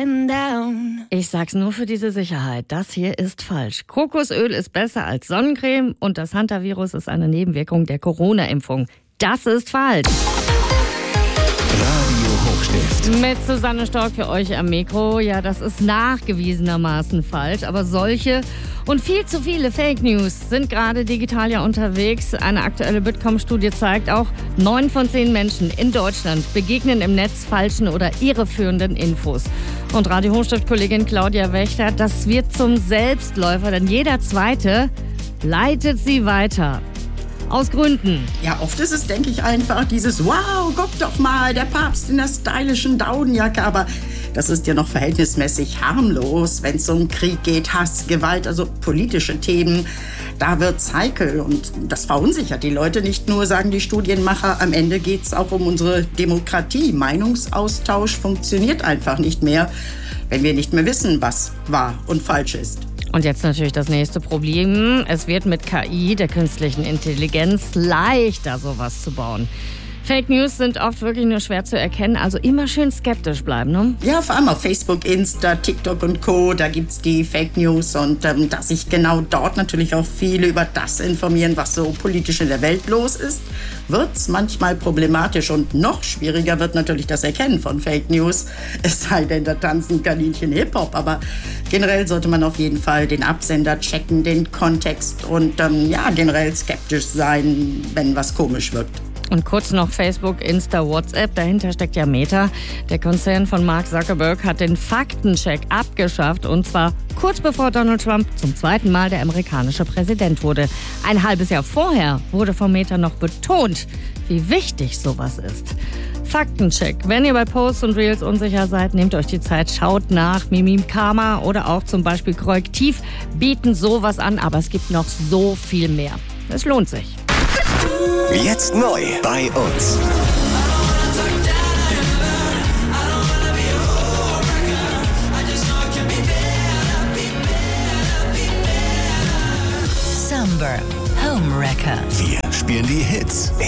getting down. Ich sag's nur für diese Sicherheit, das hier ist falsch. Kokosöl ist besser als Sonnencreme und das Hantavirus ist eine Nebenwirkung der Corona-Impfung. Das ist falsch. Radio Hochstift. Mit Susanne Stork für euch am Mikro. Ja, das ist nachgewiesenermaßen falsch, aber solche und viel zu viele Fake News sind gerade digital ja unterwegs. Eine aktuelle Bitkom-Studie zeigt auch, 9 von 10 Menschen in Deutschland begegnen im Netz falschen oder irreführenden Infos. Und Radio Hochstift-Kollegin Claudia Wächter, das wird zum Selbstläufer, denn jeder Zweite leitet sie weiter. Aus Gründen. Ja, oft ist es, denke ich, einfach dieses wow, guck doch mal, der Papst in der stylischen Daunenjacke. Aber das ist ja noch verhältnismäßig harmlos, wenn es um Krieg geht, Hass, Gewalt, also politische Themen. Da wird's heikel und das verunsichert die Leute nicht nur, sagen die Studienmacher. Am Ende geht's auch um unsere Demokratie. Meinungsaustausch funktioniert einfach nicht mehr, wenn wir nicht mehr wissen, was wahr und falsch ist. Und jetzt natürlich das nächste Problem. Es wird mit KI, der künstlichen Intelligenz, leichter, sowas zu bauen. Fake News sind oft wirklich nur schwer zu erkennen, also immer schön skeptisch bleiben, ne? Ja, vor allem auf Facebook, Insta, TikTok und Co., da gibt's die Fake News und dass sich genau dort natürlich auch viele über das informieren, was so politisch in der Welt los ist, wird's manchmal problematisch und noch schwieriger wird natürlich das Erkennen von Fake News, es sei denn, da tanzen Kaninchen Hip-Hop, aber generell sollte man auf jeden Fall den Absender checken, den Kontext und generell skeptisch sein, wenn was komisch wirkt. Und kurz noch Facebook, Insta, WhatsApp, dahinter steckt ja Meta. Der Konzern von Mark Zuckerberg hat den Faktencheck abgeschafft und zwar kurz bevor Donald Trump zum 2. Mal der amerikanische Präsident wurde. Ein halbes Jahr vorher wurde von Meta noch betont, wie wichtig sowas ist. Faktencheck. Wenn ihr bei Posts und Reels unsicher seid, nehmt euch die Zeit, schaut nach. Mimikama oder auch zum Beispiel Korrektiv bieten sowas an, aber es gibt noch so viel mehr. Es lohnt sich. Jetzt neu bei uns. Summer Homewrecker. Wir spielen die Hits